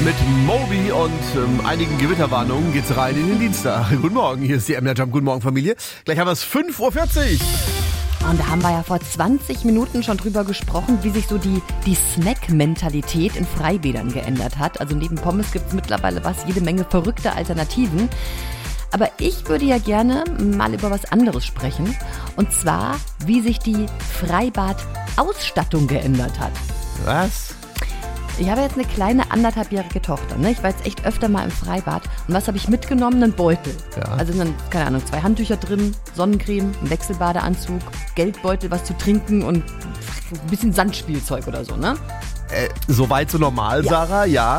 Mit Moby und einigen Gewitterwarnungen geht's rein in den Dienstag. Guten Morgen, hier ist die MDR Jump. Guten Morgen, Familie. Gleich haben wir es 5:40 Uhr. Und da haben wir ja vor 20 Minuten schon drüber gesprochen, wie sich so die Snack-Mentalität in Freibädern geändert hat. Also neben Pommes gibt's mittlerweile jede Menge verrückte Alternativen. Aber ich würde ja gerne mal über was anderes sprechen. Und zwar, wie sich die Freibad-Ausstattung geändert hat. Was? Ich habe jetzt eine kleine 1,5-jährige Tochter. Ne? Ich war jetzt echt öfter mal im Freibad. Und was habe ich mitgenommen? Einen Beutel. Ja. Also sind dann, keine Ahnung, 2 Handtücher drin, Sonnencreme, ein Wechselbadeanzug, Geldbeutel, was zu trinken und ein bisschen Sandspielzeug oder so, ne? Soweit so normal, Ja. Sarah, ja.